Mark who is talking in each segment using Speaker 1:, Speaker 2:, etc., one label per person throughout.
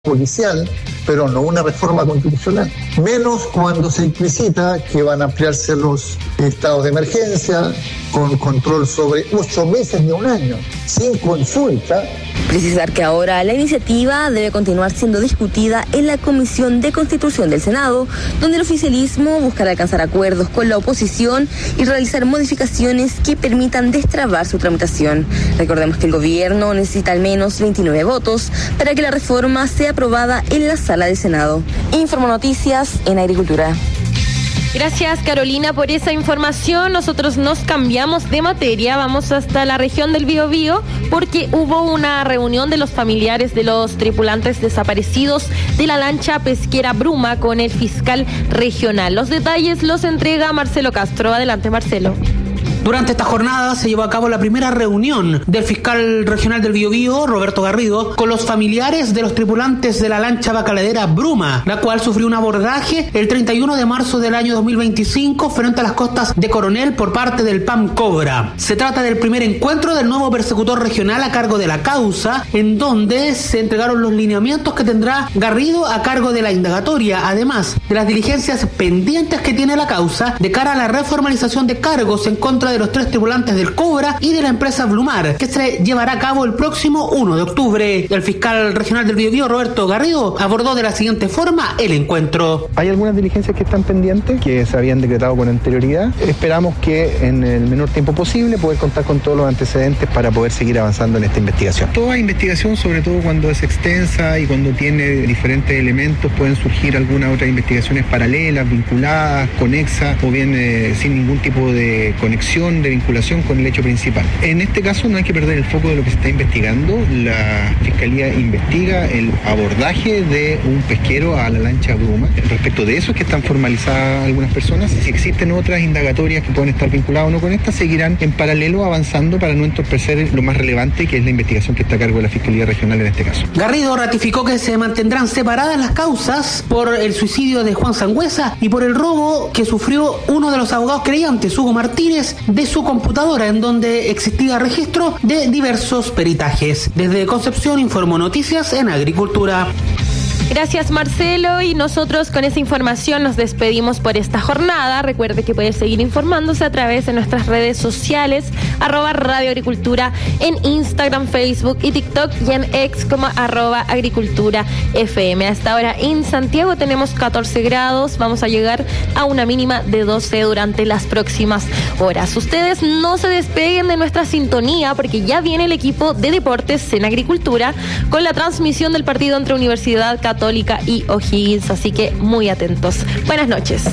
Speaker 1: policial, pero no una reforma constitucional. Menos cuando se explicita que van a ampliarse los estados de emergencia con control sobre 8 meses de un año, sin consulta.
Speaker 2: Precisar que ahora la iniciativa debe continuar siendo discutida en la Comisión de Constitución del Senado, donde el oficialismo buscará alcanzar acuerdos con la oposición y realizar modificaciones que permitan destrabar su tramitación. Recordemos que el gobierno necesita al menos 29 votos para que la reforma sea aprobada en la sala del Senado. Informo Noticias en Agricultura.
Speaker 3: Gracias, Carolina, por esa información. Nosotros nos cambiamos de materia, vamos hasta la región del Biobío porque hubo una reunión de los familiares de los tripulantes desaparecidos de la lancha pesquera Bruma con el fiscal regional. Los detalles los entrega Marcelo Castro. Adelante, Marcelo.
Speaker 4: Durante esta jornada se llevó a cabo la primera reunión del fiscal regional del Biobío, Roberto Garrido, con los familiares de los tripulantes de la lancha bacaladera Bruma, la cual sufrió un abordaje el 31 de marzo del año 2025 frente a las costas de Coronel por parte del PAM Cobra. Se trata del primer encuentro del nuevo persecutor regional a cargo de la causa, en donde se entregaron los lineamientos que tendrá Garrido a cargo de la indagatoria, además de las diligencias pendientes que tiene la causa de cara a la reformalización de cargos en contra de los 3 tripulantes del Cobra y de la empresa Blumar, que se llevará a cabo el próximo 1 de octubre. El fiscal regional del Biobío, Roberto Garrido, abordó de la siguiente forma el encuentro.
Speaker 5: Hay algunas diligencias que están pendientes, que se habían decretado con anterioridad. Esperamos que en el menor tiempo posible poder contar con todos los antecedentes para poder seguir avanzando en esta investigación. Toda investigación, sobre todo cuando es extensa y cuando tiene diferentes elementos, pueden surgir algunas otras investigaciones paralelas, vinculadas, conexas o bien sin ningún tipo de conexión, de vinculación con el hecho principal. En este caso no hay que perder el foco de lo que se está investigando. La Fiscalía investiga el abordaje de un pesquero a la lancha Bruma. Respecto de eso es que están formalizadas algunas personas. Si existen otras indagatorias que pueden estar vinculadas o no con estas, seguirán en paralelo avanzando para no entorpecer lo más relevante, que es la investigación que está a cargo de la Fiscalía Regional en este caso.
Speaker 4: Garrido ratificó que se mantendrán separadas las causas por el suicidio de Juan Sangüesa y por el robo que sufrió uno de los abogados creyentes, Hugo Martínez, de su computadora, en donde existía registro de diversos peritajes. Desde Concepción informó Noticias en Agricultura.
Speaker 3: Gracias, Marcelo, y nosotros con esa información nos despedimos por esta jornada. Recuerde que puede seguir informándose a través de nuestras redes sociales, @Radio Agricultura, en Instagram, Facebook y TikTok, y en X como @Agricultura FM. Hasta ahora en Santiago tenemos 14 grados, vamos a llegar a una mínima de 12 durante las próximas horas. Ustedes no se despeguen de nuestra sintonía porque ya viene el equipo de deportes en Agricultura con la transmisión del partido entre Universidad Católica y O'Higgins, así que muy atentos. Buenas noches.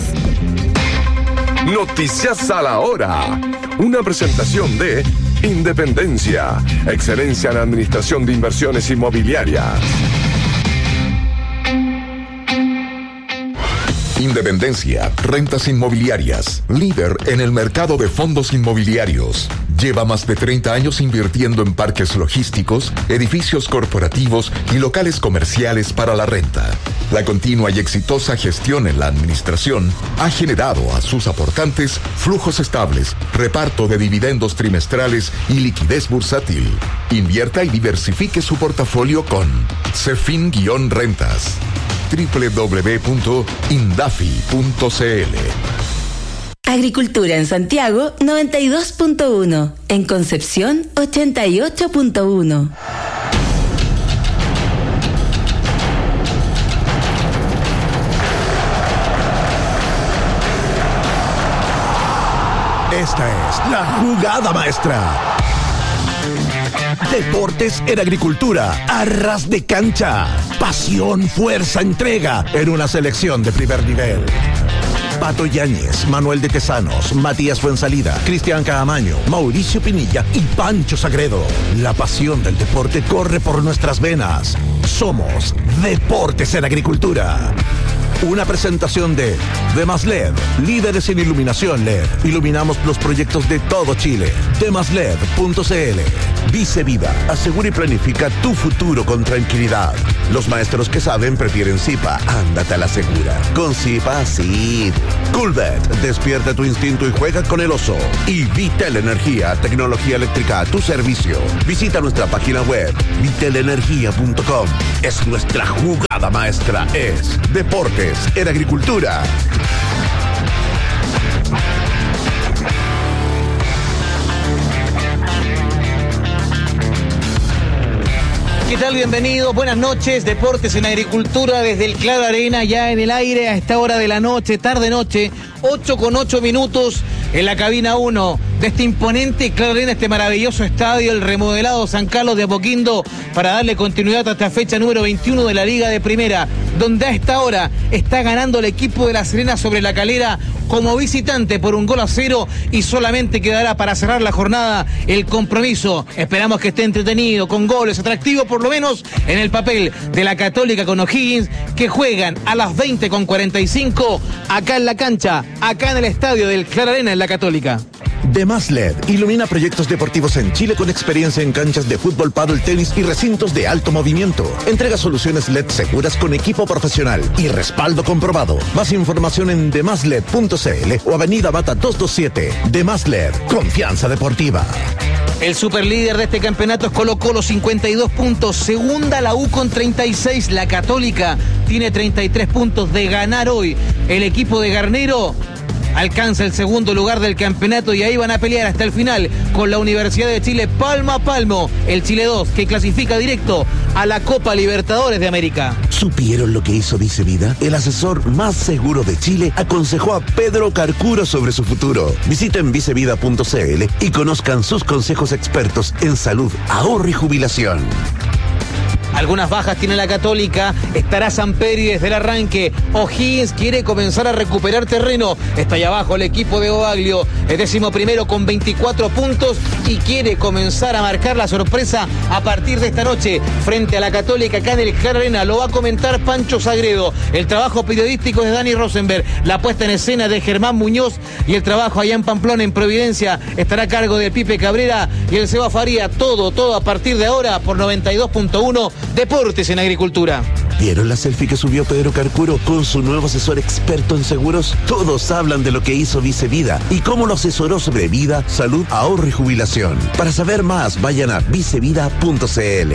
Speaker 6: Noticias a la hora. Una presentación de Independencia, excelencia en administración de inversiones inmobiliarias. Independencia, rentas inmobiliarias, líder en el mercado de fondos inmobiliarios. Lleva más de 30 años invirtiendo en parques logísticos, edificios corporativos y locales comerciales para la renta. La continua y exitosa gestión en la administración ha generado a sus aportantes flujos estables, reparto de dividendos trimestrales y liquidez bursátil. Invierta y diversifique su portafolio con Cefin-Rentas. www.indafi.cl.
Speaker 2: Agricultura en Santiago 92.1, en Concepción 88.1.
Speaker 7: Esta es la jugada maestra. Deportes en Agricultura, a ras de cancha. Pasión, fuerza, entrega en una selección de primer nivel. Pato Yáñez, Manuel de Tesanos, Matías Fuensalida, Cristian Caamaño, Mauricio Pinilla y Pancho Sagredo. La pasión del deporte corre por nuestras venas. Somos Deportes en Agricultura. Una presentación de Demas LED, líderes en iluminación LED. Iluminamos los proyectos de todo Chile. Demasled.cl. Vice Vida, asegura y planifica tu futuro con tranquilidad. Los maestros que saben prefieren Zipa, ándate a la segura. Con Zipa, sí. Coolbet, despierta tu instinto y juega con el oso. Y Vitel Energía, tecnología eléctrica a tu servicio. Visita nuestra página web, vitelenergia.com. Es nuestra jugada maestra, es Deportes en Agricultura.
Speaker 8: ¿Qué tal? Bienvenidos, buenas noches. Deportes en Agricultura desde el Claro Arena, ya en el aire a esta hora de la noche, tarde-noche, 8:08 en la cabina 1 de este imponente Claro Arena, este maravilloso estadio, el remodelado San Carlos de Apoquindo, para darle continuidad a esta fecha número 21 de la Liga de Primera, donde a esta hora está ganando el equipo de La Serena sobre La Calera como visitante por 1-0 y solamente quedará para cerrar la jornada el compromiso. Esperamos que esté entretenido, con goles, atractivo por lo menos en el papel de la Católica con O'Higgins, que juegan a las 20:45 acá en la cancha, acá en el estadio del Claro Arena en la Católica.
Speaker 7: Demas LED ilumina proyectos deportivos en Chile con experiencia en canchas de fútbol, pádel, tenis y recintos de alto movimiento. Entrega soluciones LED seguras con equipo profesional y respaldo comprobado. Más información en demasled.cl o Avenida Bata 227. Demas LED, confianza deportiva.
Speaker 8: El superlíder de este campeonato es Colo-Colo, 52 puntos. Segunda la U con 36. La Católica tiene 33 puntos. De ganar hoy el equipo de Garnero, alcanza el segundo lugar del campeonato y ahí van a pelear hasta el final con la Universidad de Chile palmo a palmo. El Chile 2, que clasifica directo a la Copa Libertadores de América.
Speaker 7: ¿Supieron lo que hizo Vice Vida? El asesor más seguro de Chile aconsejó a Pedro Carcuro sobre su futuro. Visiten vicevida.cl y conozcan sus consejos expertos en salud, ahorro y jubilación.
Speaker 8: Algunas bajas tiene la Católica. Estará Samperi desde el arranque. O'Higgins quiere comenzar a recuperar terreno. Está allá abajo el equipo de Ovaglio, el 11º con 24 puntos y quiere comenzar a marcar la sorpresa a partir de esta noche frente a la Católica acá en el Claro Arena. Lo va a comentar Pancho Sagredo. El trabajo periodístico es de Dani Rosenberg. La puesta en escena de Germán Muñoz y el trabajo allá en Pamplona, en Providencia, estará a cargo de Pipe Cabrera y el Seba Faría. Todo a partir de ahora por 92.1 Deportes en Agricultura.
Speaker 7: ¿Vieron la selfie que subió Pedro Carcuro con su nuevo asesor experto en seguros? Todos hablan de lo que hizo Vice Vida y cómo lo asesoró sobre vida, salud, ahorro y jubilación. Para saber más, vayan a vicevida.cl.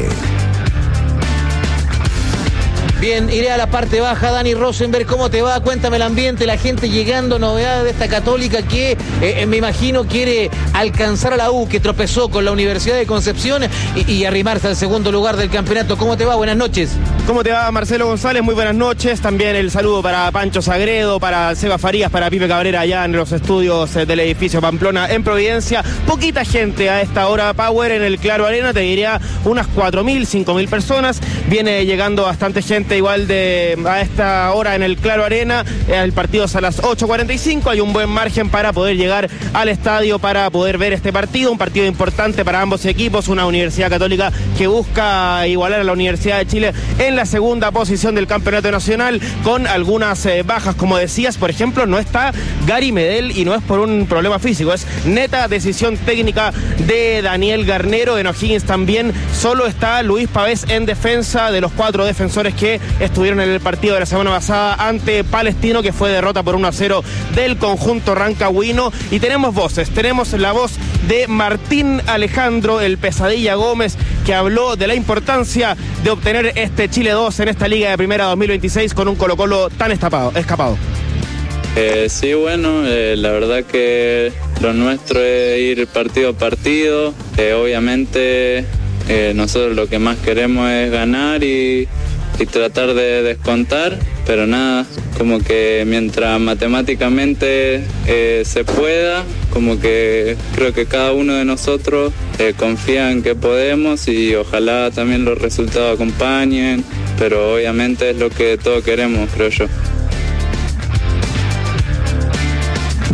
Speaker 8: Bien, iré a la parte baja. Dani Rosenberg, ¿cómo te va? Cuéntame el ambiente, la gente llegando, novedades de esta Católica que me imagino quiere alcanzar a la U, que tropezó con la Universidad de Concepción y arrimarse al segundo lugar del campeonato. ¿Cómo te va? Buenas noches.
Speaker 9: ¿Cómo te va, Marcelo González? Muy buenas noches. También el saludo para Pancho Sagredo, para Seba Farías, para Pipe Cabrera allá en los estudios del edificio Pamplona en Providencia. Poquita gente a esta hora, Power, en el Claro Arena, te diría unas 4.000, 5.000 personas. Viene llegando bastante gente igual a esta hora en el Claro Arena. El partido es a las 8:45. Hay un buen margen para poder llegar al estadio, para poder ver este partido. Un partido importante para ambos equipos. Una Universidad Católica que busca igualar a la Universidad de Chile en la segunda posición del campeonato nacional, con algunas bajas, como decías. Por ejemplo, no está Gary Medel y no es por un problema físico, es neta decisión técnica de Daniel Garnero. En O'Higgins también solo está Luis Pavés en defensa, de los 4 defensores que estuvieron en el partido de la semana pasada ante Palestino, que fue derrota por 1-0 del conjunto rancagüino. Y tenemos voces, tenemos la voz de Martín Alejandro, el Pesadilla Gómez, que habló de la importancia de obtener este Chile 2 en esta Liga de Primera 2026 con un Colo-Colo tan escapado.
Speaker 10: Sí, bueno, la verdad que lo nuestro es ir partido a partido. Obviamente nosotros lo que más queremos es ganar y tratar de descontar, pero nada, como que mientras matemáticamente se pueda, como que creo que cada uno de nosotros confía en que podemos y ojalá también los resultados acompañen, pero obviamente es lo que todos queremos, creo yo.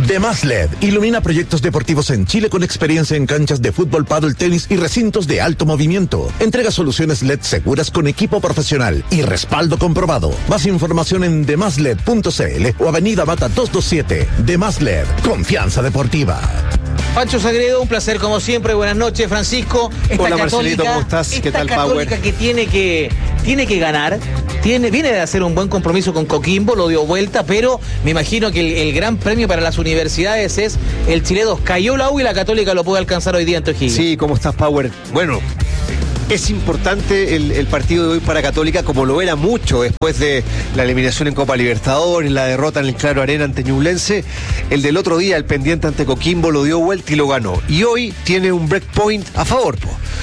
Speaker 7: De Más LED ilumina proyectos deportivos en Chile con experiencia en canchas de fútbol, pádel, tenis y recintos de alto movimiento. Entrega soluciones LED seguras con equipo profesional y respaldo comprobado. Más información en demasled.cl o Avenida Mata 227. De Más LED, confianza deportiva.
Speaker 8: Pancho Sagredo, un placer como siempre. Buenas noches, Francisco.
Speaker 11: Hola, Marcelito, ¿cómo estás? ¿Qué tal, Power?
Speaker 8: Que tiene que ganar. Viene de hacer un buen compromiso con Coquimbo, lo dio vuelta, pero me imagino que el gran premio para las universidades es el Chile 2. Cayó la U y la Católica lo puede alcanzar hoy día en O'Higgins.
Speaker 11: Sí, ¿cómo estás, Power? Bueno, es importante el partido de hoy para Católica, como lo era mucho después de la eliminación en Copa Libertadores, la derrota en el Claro Arena ante Ñublense. El del otro día, el pendiente ante Coquimbo, lo dio vuelta y lo ganó. Y hoy tiene un breakpoint a favor,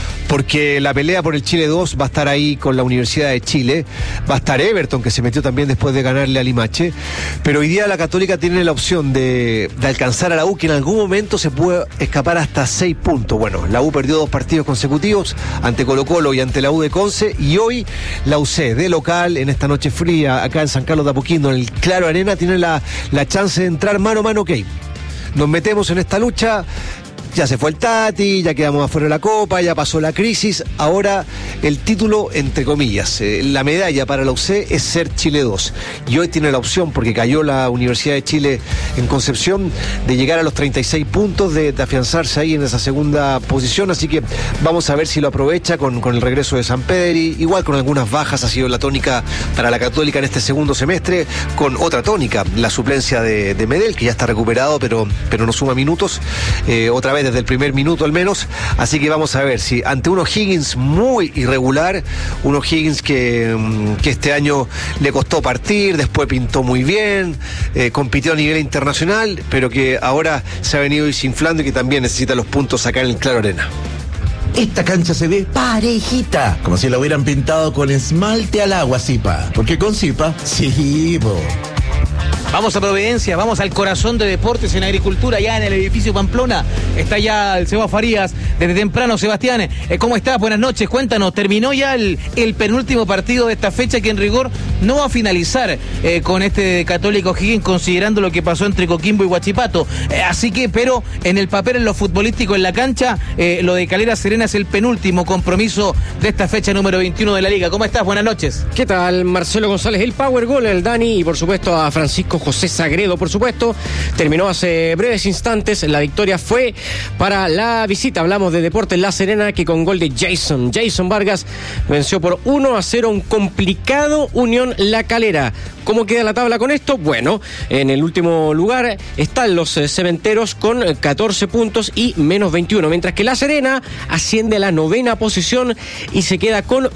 Speaker 11: porque la pelea por el Chile 2 va a estar ahí con la Universidad de Chile, va a estar Everton, que se metió también después de ganarle a Limache, pero hoy día la Católica tiene la opción de alcanzar a la U, que en algún momento se puede escapar hasta 6 puntos. Bueno, la U perdió 2 partidos consecutivos ante Colo-Colo y ante la U de Conce, y hoy la UC de local, en esta noche fría, acá en San Carlos de Apoquindo, en el Claro Arena, tiene la chance de entrar mano a mano. Ok, nos metemos en esta lucha. Ya se fue el Tati, ya quedamos afuera de la Copa, ya pasó la crisis. Ahora el título, entre comillas, la medalla para la UC es ser Chile 2. Y hoy tiene la opción, porque cayó la Universidad de Chile en Concepción, de llegar a los 36 puntos, de afianzarse ahí en esa segunda posición. Así que vamos a ver si lo aprovecha con el regreso de Sampedri. Igual con algunas bajas ha sido la tónica para la Católica en este segundo semestre, con otra tónica, la suplencia de Medel, que ya está recuperado, pero no suma minutos. Otra vez desde el primer minuto al menos, así que vamos a ver si ante un O'Higgins muy irregular, un O'Higgins que este año le costó partir, después pintó muy bien, compitió a nivel internacional, pero que ahora se ha venido desinflando y que también necesita los puntos acá en el Claro Arena.
Speaker 7: Esta cancha se ve parejita, como si la hubieran pintado con esmalte al agua, Zipa. Porque con Zipa, sí, po.
Speaker 8: Vamos a Providencia, vamos al corazón de deportes en agricultura, ya en el edificio Pamplona. Está ya el Seba Farías desde temprano. Sebastián, ¿cómo estás? Buenas noches, cuéntanos. Terminó ya el penúltimo partido de esta fecha, que en rigor no va a finalizar con este Católico O'Higgins, considerando lo que pasó entre Coquimbo y Huachipato. Así que, pero en el papel, en lo futbolístico, en la cancha, lo de Calera Serena es el penúltimo compromiso de esta fecha número 21 de la Liga. ¿Cómo estás? Buenas noches.
Speaker 12: ¿Qué tal? Marcelo González, el Power Goal, el Dani, y por supuesto a Francisco José Sagredo, por supuesto. Terminó hace breves instantes. La victoria fue para la visita. Hablamos de Deportes La Serena, que con gol de Jason Vargas venció por 1-0 un complicado Unión La Calera. ¿Cómo queda la tabla con esto? Bueno, en el último lugar están los Cementeros con 14 puntos y menos 21, mientras que La Serena asciende a la 9ª posición y se queda con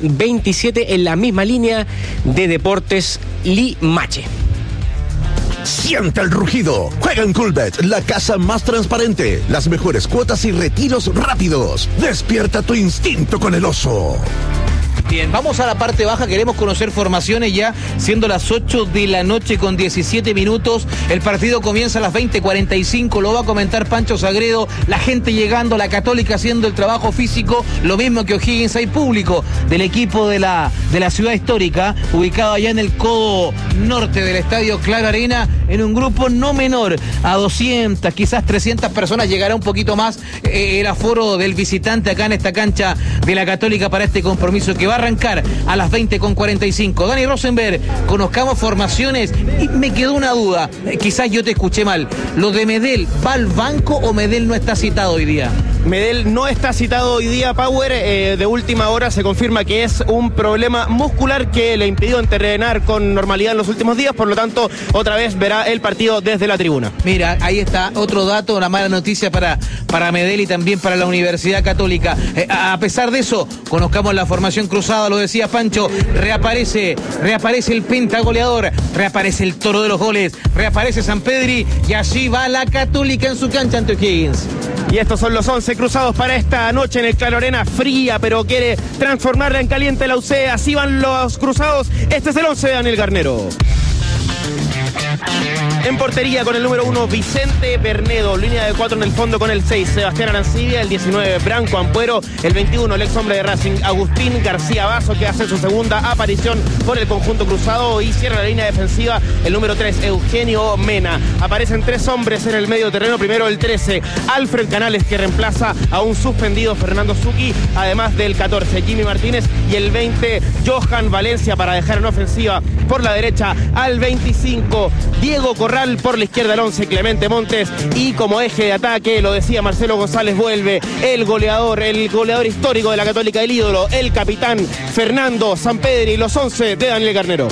Speaker 12: 27 en la misma línea de Deportes Limache.
Speaker 7: Siente el rugido. Juega en Coolbet, la casa más transparente. Las mejores cuotas y retiros rápidos. Despierta tu instinto con el oso.
Speaker 8: Bien, vamos a la parte baja, queremos conocer formaciones ya, siendo las 8 de la noche con 17 minutos. El partido comienza a las 20:45, lo va a comentar Pancho Sagredo. La gente llegando, la Católica haciendo el trabajo físico, lo mismo que O'Higgins. Hay público del equipo de la ciudad histórica, ubicado allá en el codo norte del estadio Claro Arena, en un grupo no menor, a 200, quizás 300 personas, llegará un poquito más el aforo del visitante acá en esta cancha de la Católica para este compromiso que va a arrancar a las 20:45. Dani Rosenberg, conozcamos formaciones y me quedó una duda, quizás yo te escuché mal. ¿Lo de Medel va al banco o Medel no está citado hoy día?
Speaker 9: Medel no está citado hoy día, Power. De última hora se confirma que es un problema muscular que le impidió entrenar con normalidad en los últimos días, por lo tanto, otra vez verá el partido desde la tribuna.
Speaker 8: Mira, ahí está otro dato, una mala noticia para Medel y también para la Universidad Católica. A pesar de eso, conozcamos la formación cruzada, lo decía Pancho, reaparece el pentagoleador, reaparece el toro de los goles, reaparece Sampedri, y así va la Católica en su cancha ante O'Higgins.
Speaker 9: Y estos son los 11 cruzados para esta noche en el Claro Arena, fría, pero quiere transformarla en caliente la UC. Así van los cruzados. Este es el 11 de Daniel Garnero. En portería con el número 1, Vicente Bernedo. Línea de 4 en el fondo con el 6, Sebastián Arancibia. El 19, Branco Ampuero. El 21, el ex hombre de Racing, Agustín García Basso, que hace su segunda aparición por el conjunto cruzado. Y cierra la línea defensiva el número 3, Eugenio Mena. Aparecen 3 hombres en el medio terreno. Primero el 13, Alfred Canales, que reemplaza a un suspendido Fernando Zucchi. Además del 14, Jimmy Martínez. Y el 20, Johan Valencia, para dejar en ofensiva por la derecha al 25, Diego Corral. Por la izquierda el 11, Clemente Montes. Y como eje de ataque, lo decía Marcelo González, vuelve el goleador histórico de la Católica, el ídolo, el capitán Fernando Sampedri. Los 11 de Daniel Garnero.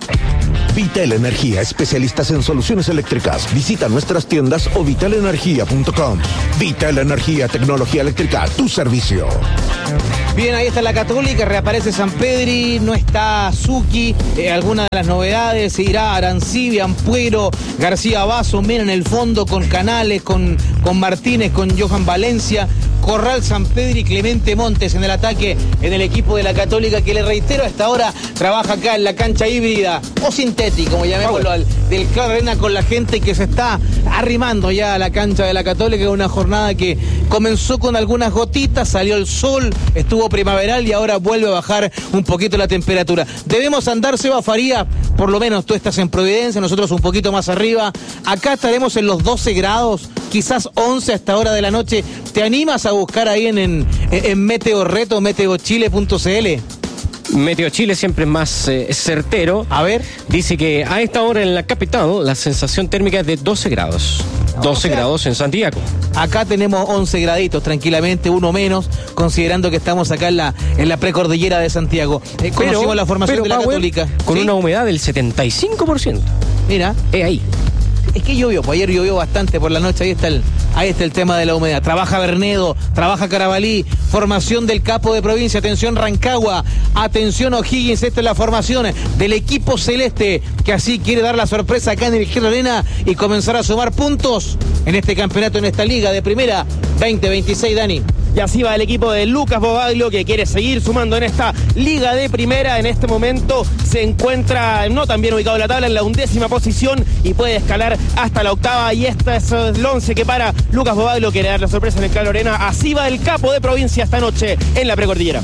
Speaker 7: Vital Energía, especialistas en soluciones eléctricas. Visita nuestras tiendas o vitalenergia.com. Vital Energía, tecnología eléctrica, tu servicio.
Speaker 8: Bien, ahí está la Católica, reaparece Sampedri, no está Zucchi, alguna de las novedades, se irá Arancibia, Ampuero, García Basso, Mena en el fondo con Canales, con Martínez, con Johan Valencia, Corral, Sampedri, Clemente Montes en el ataque en el equipo de la Católica, que le reitero, hasta ahora trabaja acá en la cancha híbrida o sintética, como llamémoslo, del Claro Arena, con la gente que se está arrimando ya a la cancha de la Católica. Una jornada que comenzó con algunas gotitas, salió el sol, estuvo primaveral y ahora vuelve a bajar un poquito la temperatura. Debemos andar, Seba Faría, por lo menos tú estás en Providencia, nosotros un poquito más arriba. Acá estaremos en los 12 grados, quizás 11 a esta hora de la noche. ¿Te animas a buscar ahí en Meteorreto, meteochile.cl?
Speaker 12: Meteo Chile siempre es más certero.
Speaker 8: A ver.
Speaker 12: Dice que a esta hora en la capital la sensación térmica es de 12 grados. 12 grados en Santiago.
Speaker 8: Acá tenemos 11 graditos, tranquilamente, uno menos, considerando que estamos acá en la precordillera de Santiago. Conocimos la formación de la Católica.
Speaker 12: Con
Speaker 8: ¿sí?
Speaker 12: una humedad del 75%.
Speaker 8: Mira.
Speaker 12: Ahí.
Speaker 8: Es que llovió, pues ayer llovió bastante por la noche, ahí está el tema de la humedad. Trabaja Bernedo, trabaja Carabalí, formación del capo de provincia, atención Rancagua, atención O'Higgins, esta es la formación del equipo celeste, que así quiere dar la sorpresa acá en el Claro Arena y comenzar a sumar puntos en este campeonato, en esta liga de primera 2026, Dani.
Speaker 9: Y así va el equipo de Lucas Bobaglio, que quiere seguir sumando en esta liga de primera. En este momento se encuentra no tan bien ubicado en la tabla, en la 11ª posición, y puede escalar hasta la 8ª. Y este es el 11 que para Lucas Bobaglio, quiere dar la sorpresa en el Claro Arena. Así va el capo de provincia esta noche en la precordillera.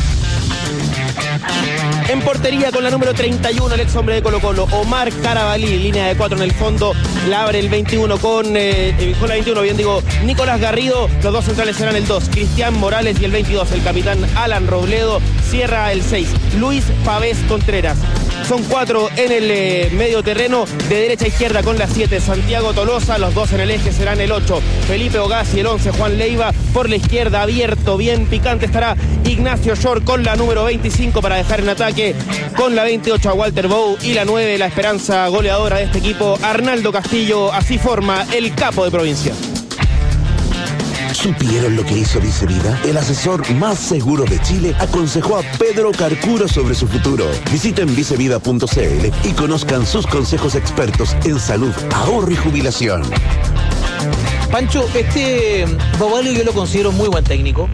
Speaker 9: En portería con la número 31, el ex hombre de Colo-Colo, Omar Carabalí, línea de 4 en el fondo, la abre el 21 con la 21, bien digo, Nicolás Garrido. Los dos centrales serán el 2, Cristian Morales, y el 22, el capitán Alan Robledo. Cierra el 6, Luis Pavés Contreras. Son 4 en el medio terreno, de derecha a izquierda con la 7, Santiago Tolosa. Los dos en el eje serán el 8, Felipe Ogaz, y el 11, Juan Leiva. Por la izquierda, abierto, bien picante, estará Ignacio Shore con la número 25 para dejar en ataque con la 28 a Walter Bow, y la 9, la esperanza goleadora de este equipo, Arnaldo Castillo. Así forma el capo de provincia.
Speaker 7: ¿Supieron lo que hizo Vicevida? El asesor más seguro de Chile aconsejó a Pedro Carcuro sobre su futuro. Visiten vicevida.cl y conozcan sus consejos expertos en salud, ahorro y jubilación.
Speaker 8: Pancho, Bobaglio yo lo considero muy buen técnico.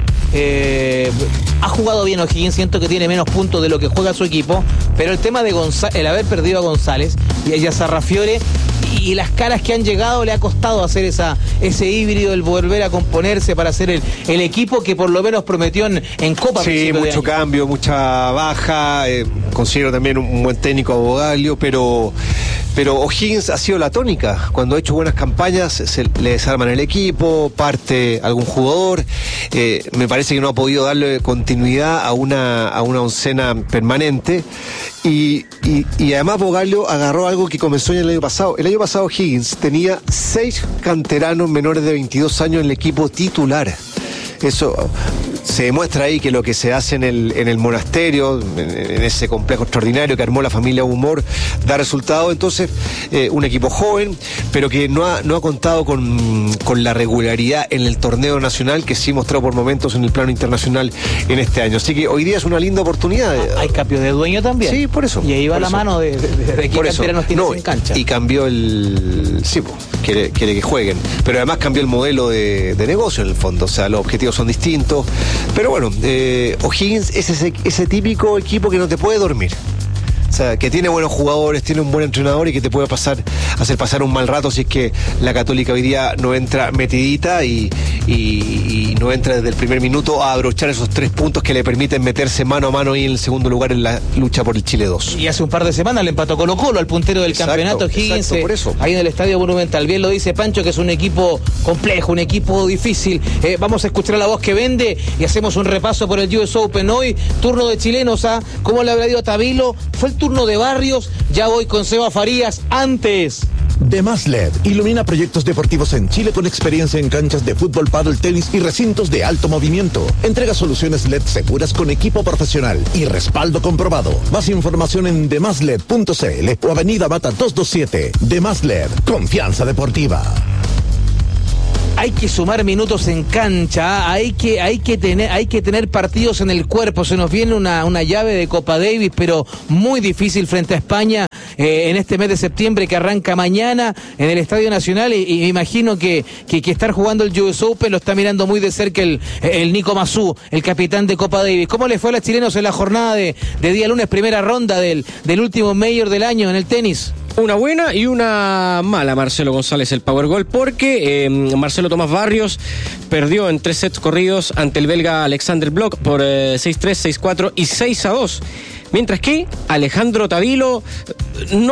Speaker 8: Ha jugado bien O'Higgins, siento que tiene menos puntos de lo que juega su equipo, pero el tema de el haber perdido a González y a Sarrafiore y las caras que han llegado, le ha costado hacer ese híbrido, el volver a componerse para hacer el equipo que por lo menos prometió en Copa.
Speaker 11: Sí, mucho cambio, mucha baja. Considero también un buen técnico a Bobaglio, pero O'Higgins ha sido la tónica. Cuando ha hecho buenas campañas, le desarman el equipo, parte algún jugador. Me parece que no ha podido darle continuidad a una oncena permanente. Y además Bobaglio agarró algo que comenzó ya el año pasado. El año pasado O'Higgins tenía 6 canteranos menores de 22 años en el equipo titular. Eso se demuestra ahí que lo que se hace en el monasterio, en ese complejo extraordinario que armó la familia Humor, da resultado. Entonces, un equipo joven, pero que no ha contado con la regularidad en el torneo nacional que sí mostró por momentos en el plano internacional en este año. Así que hoy día es una linda oportunidad.
Speaker 8: Hay cambio de dueño también.
Speaker 11: Sí, por eso.
Speaker 8: Y ahí va la mano de qué canteranos tienes en cancha.
Speaker 11: Y cambió quiere que jueguen. Pero además cambió el modelo de negocio en el fondo. O sea, los objetivos son distintos. Pero bueno, O'Higgins es ese típico equipo que no te puede dormir. O sea, que tiene buenos jugadores, tiene un buen entrenador y que te puede hacer pasar un mal rato si es que la Católica hoy día no entra metidita y no entra desde el primer minuto a abrochar esos 3 puntos que le permiten meterse mano a mano ahí en el segundo lugar en la lucha por el Chile 2.
Speaker 8: Y hace un par de semanas le empató Colo-Colo al puntero del campeonato, Higgins,
Speaker 11: por eso.
Speaker 8: ahí en el Estadio Monumental. Bien lo dice Pancho, que es un equipo complejo, un equipo difícil. Vamos a escuchar a la voz que vende y hacemos un repaso por el US Open hoy. Turno de chilenos a, ¿cómo le habrá ido a Tabilo? Fue el turno de Barrios, ya voy con Seba Farías. Antes,
Speaker 7: De Más LED ilumina proyectos deportivos en Chile con experiencia en canchas de fútbol, pádel, tenis y recintos de alto movimiento. Entrega soluciones LED seguras con equipo profesional y respaldo comprobado. Más información en demasLed.cl o Avenida Mata 227. De Más LED, confianza deportiva.
Speaker 8: hay que sumar minutos en cancha, hay que tener partidos en el cuerpo. Se nos viene una llave de Copa Davis, pero muy difícil frente a España en este mes de septiembre que arranca mañana en el Estadio Nacional, y me imagino que estar jugando el US Open lo está mirando muy de cerca el Nico Massú, el capitán de Copa Davis. ¿Cómo le fue a los chilenos en la jornada de día lunes, primera ronda del último Major del año en el tenis?
Speaker 12: Una buena y una mala, Marcelo González, el Powerball, porque Marcelo Tomás Barrios perdió en 3 sets corridos ante el belga Alexander Bloch por 6-3, 6-4 y 6-2. Mientras que Alejandro Tabilo no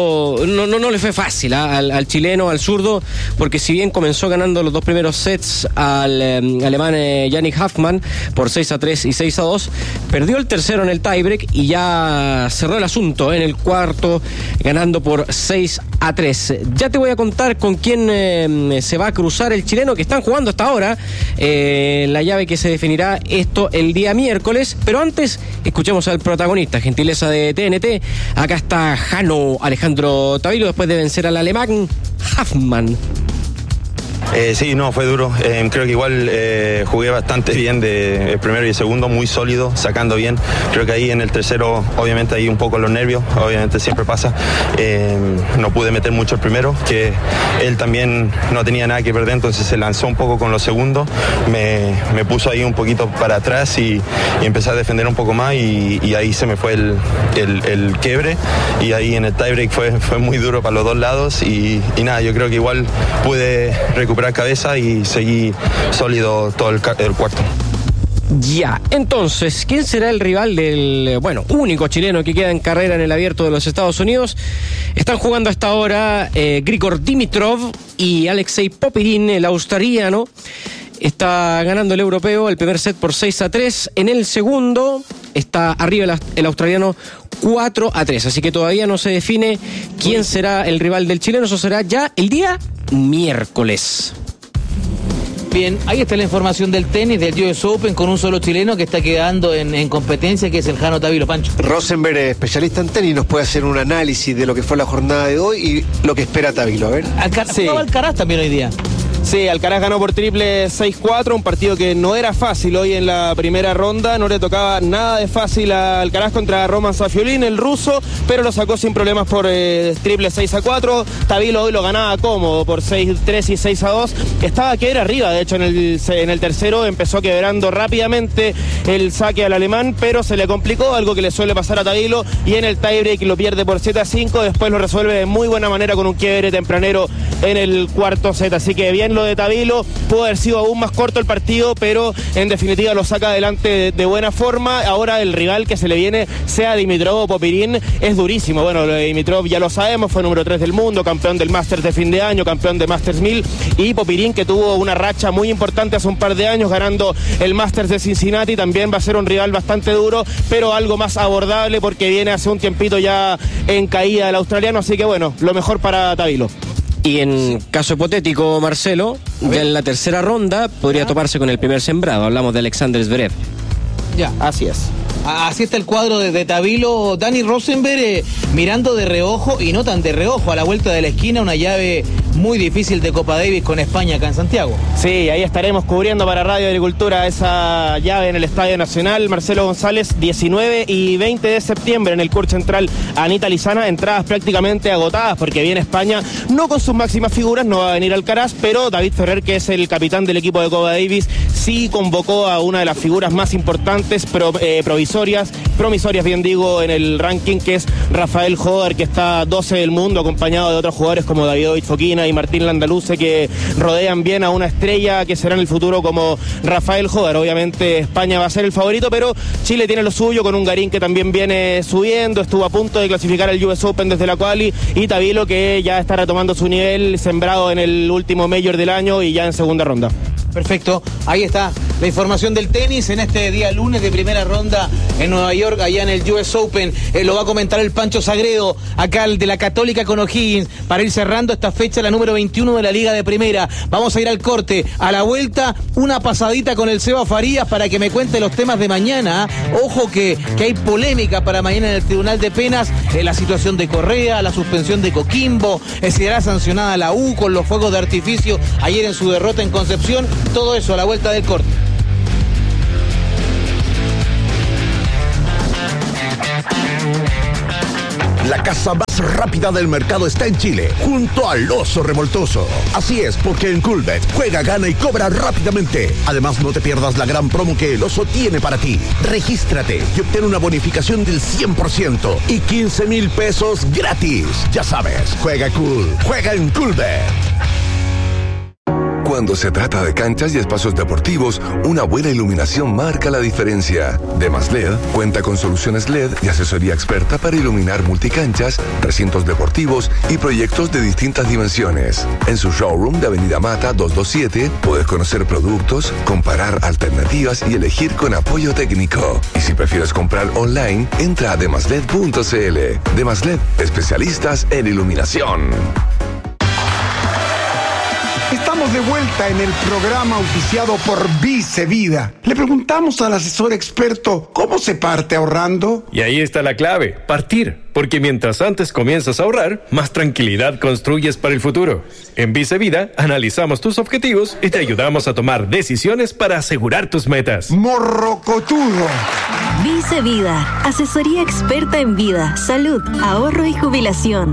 Speaker 12: le fue fácil al chileno, al zurdo, porque si bien comenzó ganando los 2 primeros sets al alemán Yannick Hoffmann por 6-3 y 6-2, perdió el tercero en el tiebreak y ya cerró el asunto en el cuarto, ganando por 6-3. Ya te voy a contar con quién se va a cruzar el chileno, que están jugando hasta ahora la llave que se definirá esto el día miércoles, pero antes escuchemos al protagonista, gentileza de TNT. Acá está Jano Alejandro Tabilo después de vencer al alemán Hoffmann.
Speaker 13: Sí, no, fue duro. Creo que igual jugué bastante bien de el primero y el segundo, muy sólido, sacando bien. Creo que ahí en el tercero, obviamente ahí un poco los nervios, obviamente siempre pasa. No pude meter mucho el primero, que él también no tenía nada que perder, entonces se lanzó un poco con los segundos, me puso ahí un poquito para atrás y empecé a defender un poco más y ahí se me fue el quiebre, y ahí en el tiebreak fue muy duro para los dos lados y nada, yo creo que igual pude recuperar cabeza y seguí sólido todo el cuarto.
Speaker 12: Ya, entonces, ¿quién será el rival del, único chileno que queda en carrera en el Abierto de los Estados Unidos? Están jugando hasta ahora Grigor Dimitrov y Alexei Popyrin, el australiano. Está ganando el europeo el primer set por 6-3. En el segundo está arriba el australiano 4-3. Así que todavía no se define quién será el rival del chileno. Eso será ya el día miércoles.
Speaker 8: Bien, ahí está la información del tenis, del US Open, con un solo chileno que está quedando en competencia, que es el Jano Tabilo. Pancho
Speaker 11: Rosenberg, especialista en tenis, nos puede hacer un análisis de lo que fue la jornada de hoy y lo que espera Tabilo. A ver.
Speaker 8: Alcaraz también hoy día.
Speaker 9: Sí, Alcaraz ganó por triple 6-4, un partido que no era fácil hoy en la primera ronda, no le tocaba nada de fácil a Alcaraz contra Roman Safiolin, el ruso, pero lo sacó sin problemas por triple 6-4. Tabilo hoy lo ganaba cómodo por 6-3 y 6-2, estaba a quedar arriba, de hecho en el tercero empezó quebrando rápidamente el saque al alemán, pero se le complicó, algo que le suele pasar a Tabilo, y en el tiebreak lo pierde por 7-5, después lo resuelve de muy buena manera con un quiebre tempranero en el cuarto set, así que bien lo de Tabilo, pudo haber sido aún más corto el partido, pero en definitiva lo saca adelante de buena forma. Ahora el rival que se le viene, sea Dimitrov o Popyrin, es durísimo. Bueno, lo de Dimitrov ya lo sabemos, fue número 3 del mundo, campeón del Masters de fin de año, campeón de Masters 1000, y Popyrin, que tuvo una racha muy importante hace un par de años ganando el Masters de Cincinnati, también va a ser un rival bastante duro, pero algo más abordable porque viene hace un tiempito ya en caída el australiano, así que bueno, lo mejor para Tabilo.
Speaker 12: Y en caso hipotético, Marcelo, ya en la tercera ronda podría toparse con el primer sembrado. Hablamos de Alexander Zverev.
Speaker 8: Ya, así es. Así está el cuadro de Tabilo. Dani Rosenberg mirando de reojo, y no tan de reojo, a la vuelta de la esquina, una llave muy difícil de Copa Davis con España acá en Santiago.
Speaker 9: Sí, ahí estaremos cubriendo para Radio Agricultura esa llave en el Estadio Nacional. Marcelo González, 19 y 20 de septiembre en el Court Central Anita Lizana, entradas prácticamente agotadas porque viene España, no con sus máximas figuras, no va a venir Alcaraz, pero David Ferrer, que es el capitán del equipo de Copa Davis, sí convocó a una de las figuras más importantes promisorias bien digo, en el ranking, que es Rafael Joder, que está 12 del mundo, acompañado de otros jugadores como Davidovich Fokina y Martín Landaluce, que rodean bien a una estrella que será en el futuro como Rafael Joder. Obviamente España va a ser el favorito, pero Chile tiene lo suyo con un Garín que también viene subiendo, estuvo a punto de clasificar al US Open desde la quali, y Tabilo, que ya está retomando su nivel, sembrado en el último Major del año y ya en segunda ronda.
Speaker 8: Perfecto, ahí está la información del tenis en este día lunes de primera ronda en Nueva York, allá en el US Open. Lo va a comentar el Pancho Sagredo, acá el de la Católica con O'Higgins, para ir cerrando esta fecha, la número 21 de la Liga de Primera. Vamos a ir al corte, a la vuelta, una pasadita con el Seba Farías para que me cuente los temas de mañana. Ojo que hay polémica para mañana en el Tribunal de Penas, la situación de Correa, la suspensión de Coquimbo, si será sancionada la U con los fuegos de artificio ayer en su derrota en Concepción. Todo eso a la vuelta del corte.
Speaker 7: La casa más rápida del mercado está en Chile, junto al Oso Revoltoso. Así es, porque en Coolbet juega, gana y cobra rápidamente. Además, no te pierdas la gran promo que el Oso tiene para ti. Regístrate y obtén una bonificación del 100% y 15,000 pesos gratis. Ya sabes, juega cool, juega en Coolbet.
Speaker 14: Cuando se trata de canchas y espacios deportivos, una buena iluminación marca la diferencia. Demas-LED cuenta con soluciones LED y asesoría experta para iluminar multicanchas, recintos deportivos y proyectos de distintas dimensiones. En su showroom de Avenida Mata 227 puedes conocer productos, comparar alternativas y elegir con apoyo técnico. Y si prefieres comprar online, entra a demasled.cl. Demas-LED, especialistas en iluminación.
Speaker 15: Estamos de vuelta en el programa auspiciado por Vice Vida. Le preguntamos al asesor experto cómo se parte ahorrando.
Speaker 16: Y ahí está la clave, partir. Porque mientras antes comienzas a ahorrar, más tranquilidad construyes para el futuro. En Vice Vida analizamos tus objetivos y te ayudamos a tomar decisiones para asegurar tus metas.
Speaker 15: Morrocotudo.
Speaker 17: Vice Vida, asesoría experta en vida, salud, ahorro y jubilación.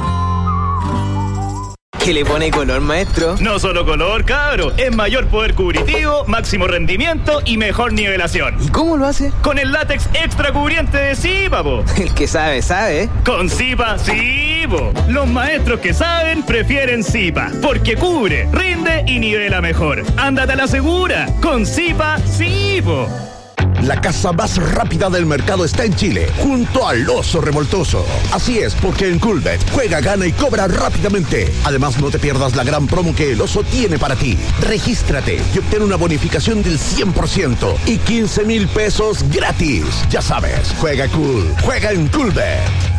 Speaker 18: ¿Qué le pone color, maestro?
Speaker 19: No solo color, cabro. Es mayor poder cubritivo, máximo rendimiento y mejor nivelación.
Speaker 18: ¿Y cómo lo hace?
Speaker 19: Con el látex extra cubriente de Zipa, po.
Speaker 18: El que sabe, sabe.
Speaker 19: Con Zipa, sí, po. Los maestros que saben prefieren Zipa, porque cubre, rinde y nivela mejor. Ándate a la segura. Con Zipa, sí, po.
Speaker 7: La casa más rápida del mercado está en Chile, junto al Oso Revoltoso. Así es, porque en Coolbet juega, gana y cobra rápidamente. Además, no te pierdas la gran promo que el Oso tiene para ti. Regístrate y obtén una bonificación del 100% y 15,000 pesos gratis. Ya sabes, juega cool, juega en Coolbet.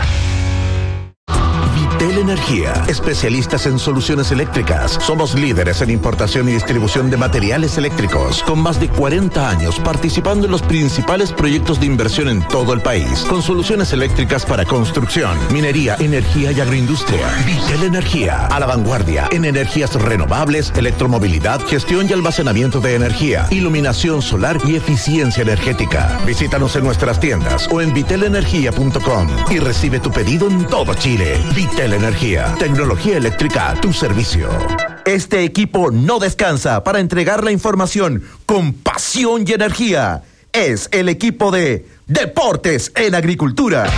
Speaker 7: Vitel Energía, especialistas en soluciones eléctricas. Somos líderes en importación y distribución de materiales eléctricos, con más de 40 años participando en los principales proyectos de inversión en todo el país, con soluciones eléctricas para construcción, minería, energía y agroindustria. Vitel Energía, a la vanguardia en energías renovables, electromovilidad, gestión y almacenamiento de energía, iluminación solar y eficiencia energética. Visítanos en nuestras tiendas o en vitelenergia.com y recibe tu pedido en todo Chile. Vitel Energía, tecnología eléctrica a tu servicio.
Speaker 20: Este equipo no descansa para entregar la información con pasión y energía. Es el equipo de Deportes en Agricultura.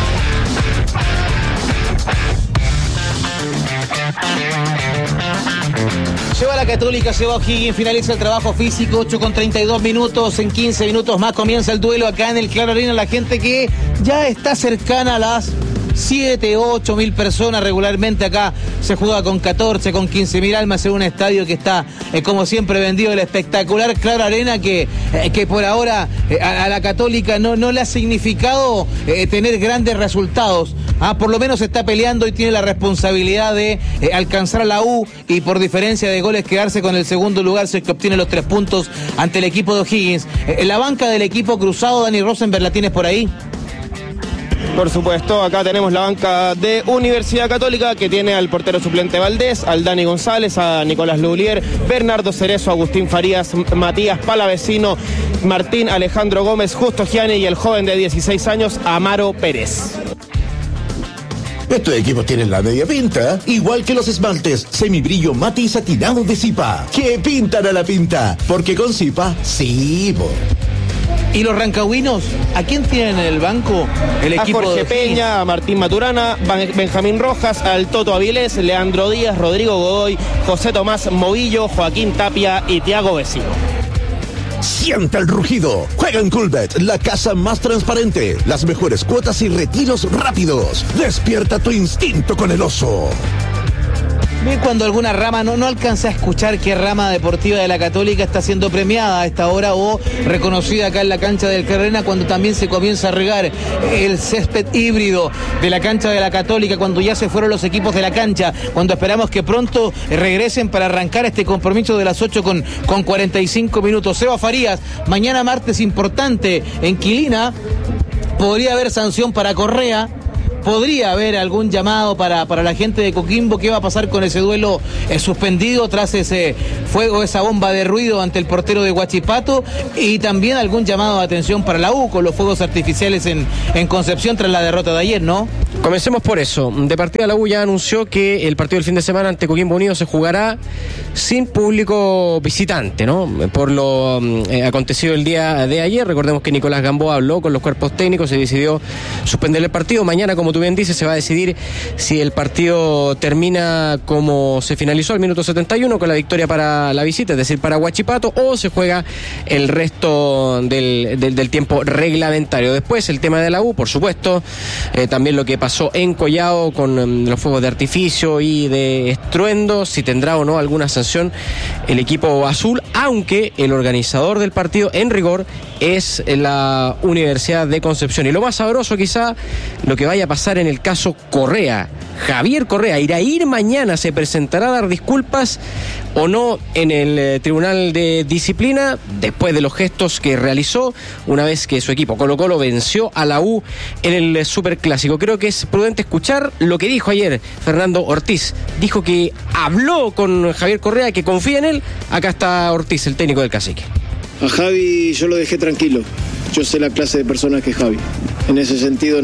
Speaker 8: Lleva la Católica, se va O'Higgins, finaliza el trabajo físico, 8:32 minutos, en 15 minutos más comienza el duelo acá en el Claro Arena. La gente que ya está cercana a las 7, 8 mil personas regularmente. Acá se juega con 14, con 15.000 almas en un estadio que está, como siempre, vendido. El espectacular Claro Arena que por ahora a la Católica no le ha significado tener grandes resultados. Por lo menos está peleando y tiene la responsabilidad de alcanzar a la U y por diferencia de goles quedarse con el segundo lugar si es que obtiene los 3 puntos ante el equipo de O'Higgins. La banca del equipo cruzado, Dani Rosenberg, ¿la tienes por ahí?
Speaker 9: Por supuesto, acá tenemos la banca de Universidad Católica, que tiene al portero suplente Valdés, al Dani González, a Nicolás Lulier, Bernardo Cerezo, Agustín Farías, Matías Palavecino, Martín Alejandro Gómez, Justo Gianni y el joven de 16 años, Amaro Pérez.
Speaker 7: Estos equipos tienen la media pinta, igual que los esmaltes semibrillo mate y satinado de Zipa, que pintan a la pinta, porque con Zipa, sí, po.
Speaker 8: ¿Y los rancagüinos? ¿A quién tienen en el banco? El equipo
Speaker 9: a Jorge
Speaker 8: de
Speaker 9: Peña, a Martín Maturana, Benjamín Rojas, al Toto Avilés, Leandro Díaz, Rodrigo Godoy, José Tomás Movillo, Joaquín Tapia y Tiago Vecino.
Speaker 7: Sienta el rugido. Juega en Coolbet, la casa más transparente. Las mejores cuotas y retiros rápidos. Despierta tu instinto con el oso.
Speaker 8: Ve cuando alguna rama, no alcancé a escuchar qué rama deportiva de la Católica está siendo premiada a esta hora o reconocida acá en la cancha del Carrera, cuando también se comienza a regar el césped híbrido de la cancha de la Católica, cuando ya se fueron los equipos de la cancha, cuando esperamos que pronto regresen para arrancar este compromiso de las 8 con 45 minutos. Seba Farías, mañana martes importante en Quilina, podría haber sanción para Correa. Podría haber algún llamado para la gente de Coquimbo. ¿Qué va a pasar con ese duelo suspendido tras ese fuego, esa bomba de ruido ante el portero de Huachipato? Y también algún llamado de atención para la U con los fuegos artificiales en Concepción tras la derrota de ayer, ¿no?
Speaker 12: Comencemos por eso. De partida la U ya anunció que el partido del fin de semana ante Coquimbo Unido se jugará sin público visitante, ¿no? Por lo acontecido el día de ayer. Recordemos que Nicolás Gamboa habló con los cuerpos técnicos y decidió suspender el partido. Mañana, como tú bien dices, se va a decidir si el partido termina como se finalizó al minuto 71 con la victoria para la visita, es decir, para Huachipato, o se juega el resto del tiempo reglamentario. Después el tema de la U, por supuesto, también lo que pasó en Collao con los fuegos de artificio y de estruendo, si tendrá o no alguna sanción el equipo azul, aunque el organizador del partido en rigor es la Universidad de Concepción. Y lo más sabroso quizá, lo que vaya a pasar en el caso Correa. Javier Correa irá a ir mañana, se presentará a dar disculpas o no en el Tribunal de Disciplina después de los gestos que realizó una vez que su equipo Colo-Colo venció a la U en el Superclásico. Creo que es prudente escuchar lo que dijo ayer Fernando Ortiz. Dijo que habló con Javier Correa, que confía en él. Acá está Ortiz, el técnico del Cacique.
Speaker 21: A Javi yo lo dejé tranquilo. Yo sé la clase de persona que es Javi. En ese sentido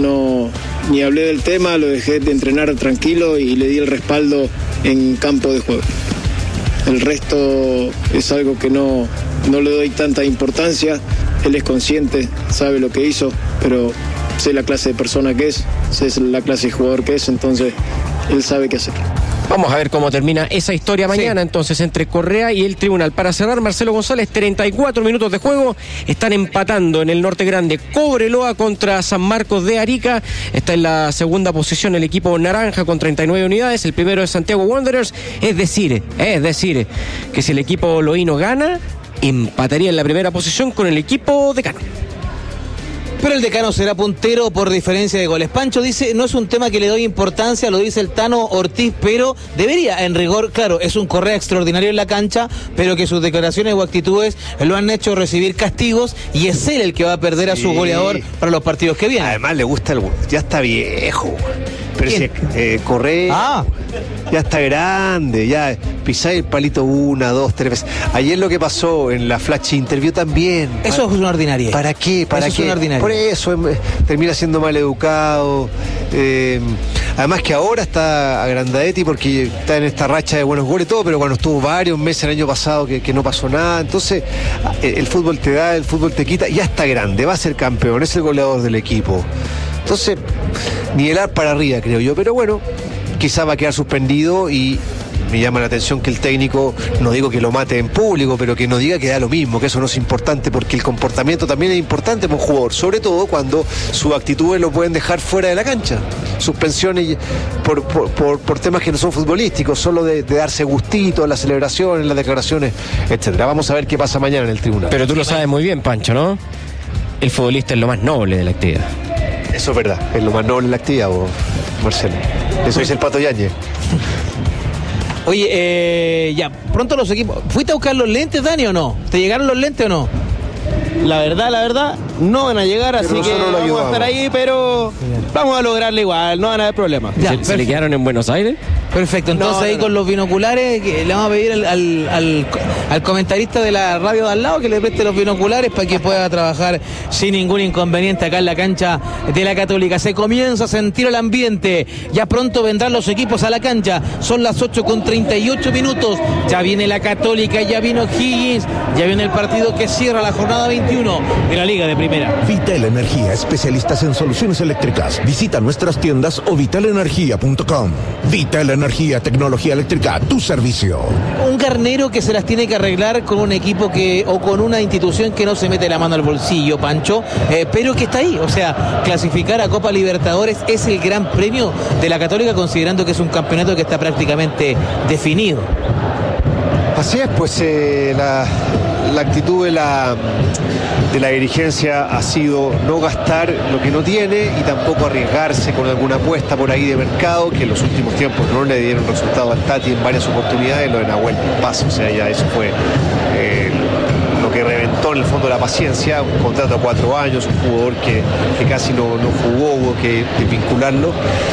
Speaker 21: ni hablé del tema, lo dejé de entrenar tranquilo y le di el respaldo en campo de juego. El resto es algo que no le doy tanta importancia. Él es consciente, sabe lo que hizo, pero sé la clase de persona que es, sé la clase de jugador que es, entonces él sabe qué hacer.
Speaker 12: Vamos a ver cómo termina esa historia mañana, entonces, entre Correa y el tribunal. Para cerrar, Marcelo González, 34 minutos de juego. Están empatando en el Norte Grande Cobreloa contra San Marcos de Arica. Está en la segunda posición el equipo naranja con 39 unidades. El primero es Santiago Wanderers. Es decir, que si el equipo loíno gana, empataría en la primera posición con el equipo decano.
Speaker 8: Pero el decano será puntero por diferencia de goles. Pancho dice, no es un tema que le doy importancia, lo dice el Tano Ortiz, pero debería, en rigor, claro, es un Correa extraordinario en la cancha, pero que sus declaraciones o actitudes lo han hecho recibir castigos y es él el que va a perder a su goleador para los partidos que vienen.
Speaker 11: Además le gusta ya está viejo. Pero si Correa ya está grande, ya pisáis el palito 1, 2, 3 veces. Ayer lo que pasó en la flash interview también.
Speaker 8: Eso es una ordinaria.
Speaker 11: ¿Para qué?
Speaker 8: Eso es una ordinaria.
Speaker 11: Por eso termina siendo mal educado. Además que ahora está agrandadetti porque está en esta racha de buenos goles y todo, pero cuando estuvo varios meses el año pasado que no pasó nada. Entonces el fútbol te da, el fútbol te quita. Ya está grande, va a ser campeón, es el goleador del equipo. Entonces, nivelar para arriba, creo yo. Pero bueno, quizá va a quedar suspendido y me llama la atención que el técnico, no digo que lo mate en público, pero que no diga que da lo mismo, que eso no es importante, porque el comportamiento también es importante para un jugador, sobre todo cuando sus actitudes lo pueden dejar fuera de la cancha. Suspensiones por temas que no son futbolísticos, solo de darse gustito en las celebraciones, en las declaraciones, etcétera. Vamos a ver qué pasa mañana en el tribunal.
Speaker 12: Pero tú lo sabes muy bien, Pancho, ¿no? El futbolista es lo más noble de la actividad.
Speaker 11: Eso es verdad, es lo más noble de la actividad, Marcelo. Eso dice el Pato Yáñez.
Speaker 8: Oye, ya, pronto los equipos... ¿Fuiste a buscar los lentes, Dani, o no? ¿Te llegaron los lentes o no?
Speaker 9: La verdad, no van a llegar, así que vamos a estar ahí, pero vamos a lograrlo igual, no van a haber problemas.
Speaker 12: ¿Se le quedaron en Buenos Aires?
Speaker 8: Perfecto, entonces ahí con los binoculares le vamos a pedir al comentarista de la radio de al lado que le preste los binoculares para que pueda trabajar sin ningún inconveniente acá en la cancha de la Católica. Se comienza a sentir el ambiente, ya pronto vendrán los equipos a la cancha, son las 8:38 minutos, ya viene la Católica, ya vino Higgins, ya viene el partido que cierra la jornada 21 de la Liga de Primera.
Speaker 7: Vital Energía, especialistas en soluciones eléctricas. Visita nuestras tiendas o vitalenergia.com. Vital Energía, tecnología eléctrica, tu servicio.
Speaker 8: Un carnero que se las tiene que arreglar con un equipo o con una institución que no se mete la mano al bolsillo, Pancho, pero que está ahí. O sea, clasificar a Copa Libertadores es el gran premio de la Católica, considerando que es un campeonato que está prácticamente definido.
Speaker 11: Así es, pues la actitud de la dirigencia ha sido no gastar lo que no tiene y tampoco arriesgarse con alguna apuesta por ahí de mercado, que en los últimos tiempos no le dieron resultado al Tati en varias oportunidades. Lo de Nahuel Paz, o sea, ya eso fue lo que reventó en el fondo la paciencia. Un contrato a 4 años, un jugador que casi no jugó, hubo que vincularlo,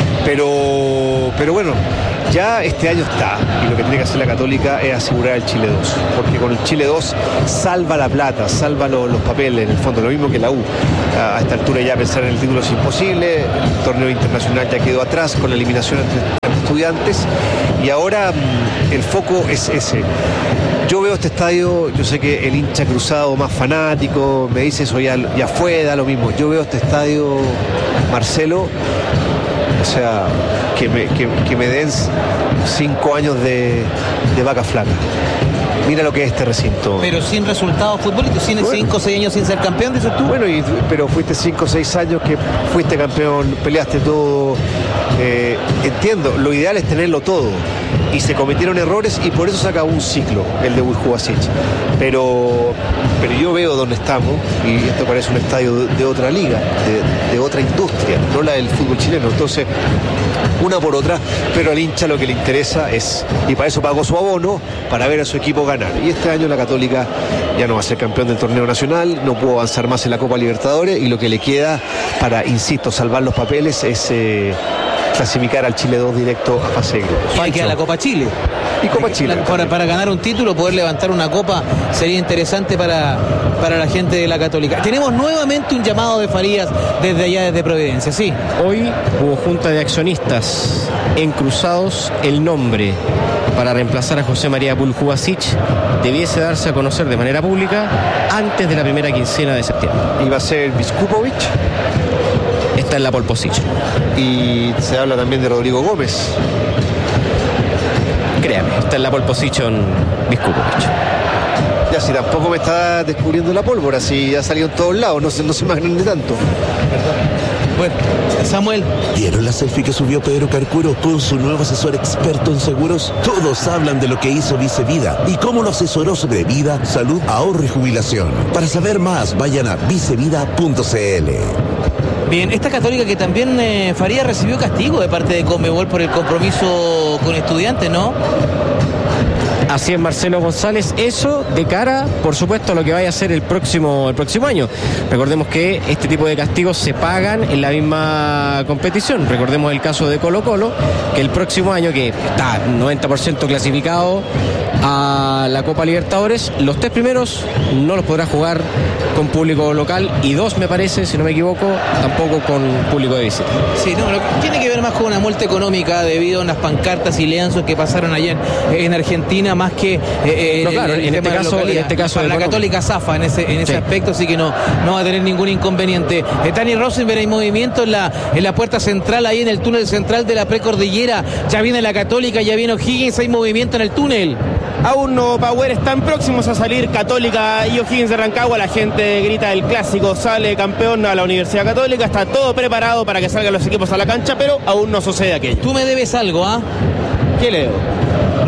Speaker 11: pero bueno, ya este año está, y lo que tiene que hacer la Católica es asegurar el Chile 2, porque con el Chile 2 salva la plata, salva los papeles, en el fondo, lo mismo que la U. A esta altura ya pensar en el título es imposible, el torneo internacional ya quedó atrás con la eliminación entre Estudiantes, y ahora el foco es ese. Yo veo este estadio, yo sé que el hincha cruzado más fanático me dice eso ya fue, da lo mismo. Yo veo este estadio, Marcelo, o sea, que me den 5 años de vaca flaca. Mira lo que es este recinto.
Speaker 8: Pero sin resultados futbolísticos, 5 o 6 años sin ser campeón, dices tú.
Speaker 11: Bueno, pero fuiste 5 o 6 años que fuiste campeón, peleaste todo. Entiendo, lo ideal es tenerlo todo. Y se cometieron errores y por eso se acabó un ciclo, el de Wilhuasic. Pero yo veo dónde estamos, y esto parece un estadio de otra liga, de otra industria, no la del fútbol chileno. Entonces, una por otra, pero al hincha lo que le interesa es, y para eso pagó su abono, para ver a su equipo ganar. Y este año la Católica ya no va a ser campeón del torneo nacional, no pudo avanzar más en la Copa Libertadores, y lo que le queda para, insisto, salvar los papeles es clasificar al Chile 2 directo a fase de grupos.
Speaker 8: Y hay que ir a la Copa Chile.
Speaker 11: Y Copa Chile.
Speaker 8: Para ganar un título, poder levantar una copa, sería interesante para la gente de la Católica. Tenemos nuevamente un llamado de Farías desde allá, desde Providencia, sí.
Speaker 12: Hoy hubo junta de accionistas en Cruzados. El nombre para reemplazar a José María Wilhuasic debiese darse a conocer de manera pública antes de la primera quincena de septiembre.
Speaker 11: ¿Iba a ser Viskupovic?
Speaker 12: Está en la pole position.
Speaker 11: Y se habla también de Rodrigo Gómez.
Speaker 12: Créame, está en la pole position Viskupovic.
Speaker 11: Ya, si tampoco me está descubriendo la pólvora, si ha salido en todos lados, no se me agrande tanto.
Speaker 8: Bueno, Samuel.
Speaker 7: ¿Vieron la selfie que subió Pedro Carcuro con su nuevo asesor experto en seguros? Todos hablan de lo que hizo Vice Vida y cómo lo asesoró sobre vida, salud, ahorro y jubilación. Para saber más, vayan a vicevida.cl.
Speaker 8: Bien, esta Católica que también Farías recibió castigo de parte de Conmebol por el compromiso con Estudiantes, ¿no?
Speaker 12: Así es, Marcelo González. Eso de cara, por supuesto, a lo que vaya a ser el próximo año. Recordemos que este tipo de castigos se pagan en la misma competición. Recordemos el caso de Colo-Colo, que el próximo año, que está 90% clasificado a la Copa Libertadores, los 3 primeros no los podrá jugar con público local, y 2, me parece, si no me equivoco, tampoco con público de visita.
Speaker 8: Sí, no, tiene que ver más con una multa económica debido a unas pancartas y lienzos que pasaron ayer en Argentina, más que
Speaker 12: claro, en este caso
Speaker 8: para la Católica zafa en ese aspecto, así que no va a tener ningún inconveniente. Dani Rosenberg, hay movimiento en la puerta central, ahí en el túnel central de la precordillera. Ya viene la Católica, ya viene O'Higgins, hay movimiento en el túnel.
Speaker 9: Aún no, Power, están próximos a salir Católica y O'Higgins de Rancagua. La gente grita el clásico, sale campeón a la Universidad Católica. Está todo preparado para que salgan los equipos a la cancha, pero aún no sucede aquello.
Speaker 8: Tú me debes algo, ¿ah?
Speaker 9: ¿Qué leo?
Speaker 8: Los árbitros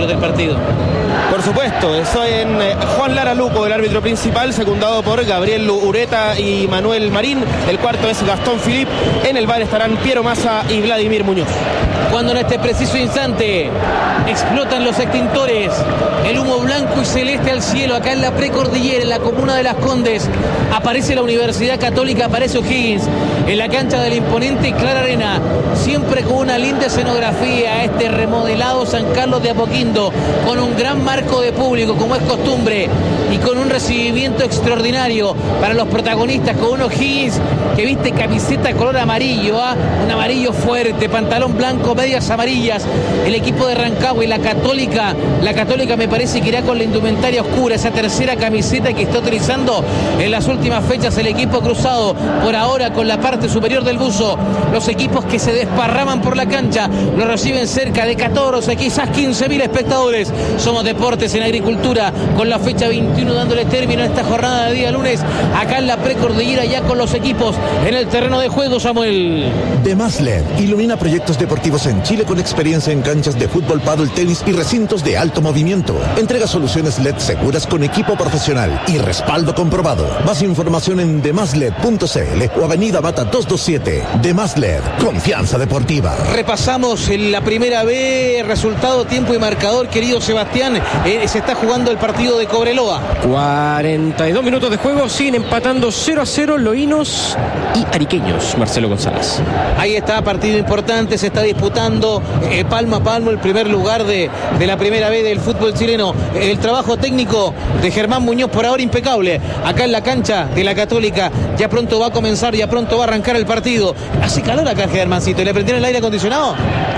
Speaker 8: árbitros del partido.
Speaker 9: Por supuesto, soy en Juan Lara Luco, el árbitro principal, secundado por Gabriel Ureta y Manuel Marín. El cuarto es Gastón Filip. En el bar estarán Piero Massa y Vladimir Muñoz.
Speaker 8: Cuando en este preciso instante explotan los extintores, el humo blanco y celeste al cielo, acá en la precordillera, en la comuna de Las Condes, aparece la Universidad Católica, aparece O'Higgins, en la cancha de la imponente Clara Arena, siempre con una linda escenografía, este remodelado San Carlos de Apoquindo, con un gran marco de público, como es costumbre, y con un recibimiento extraordinario para los protagonistas, con un O'Higgins que viste camiseta color amarillo, un amarillo fuerte, pantalón blanco, medias amarillas, el equipo de Rancagua y la Católica me parece que irá con la indumentaria oscura, esa tercera camiseta que está utilizando en las últimas fechas el equipo cruzado, por ahora con la parte superior del buzo. Los equipos que se desparraman por la cancha lo reciben cerca de 14, quizás 15.000 espectadores. Somos Deportes en Agricultura, con la fecha 21 dándole término a esta jornada de día lunes, acá en la precordillera, ya con los equipos en el terreno de juego, Samuel.
Speaker 7: Demaslet ilumina proyectos deportivos en Chile con experiencia en canchas de fútbol, pádel, tenis y recintos de alto movimiento. Entrega soluciones LED seguras con equipo profesional y respaldo comprobado. Más información en demaslet.cl o Avenida Bata 227. Demaslet, confianza deportiva.
Speaker 8: Repasamos en la primera B, resultado, tiempo y marcador, querido Sebastián. Se está jugando el partido de Cobreloa.
Speaker 12: 42 minutos de juego, siguen empatando 0-0 Loínos y Ariqueños, Marcelo González.
Speaker 8: Ahí está, partido importante, se está disputando palmo a palmo el primer lugar de la primera B del fútbol chileno. El trabajo técnico de Germán Muñoz por ahora impecable, acá en la cancha de la Católica. Ya pronto va a comenzar, ya pronto va a arrancar el partido. Hace calor acá, Germancito. ¿Le prendieron el aire acondicionado?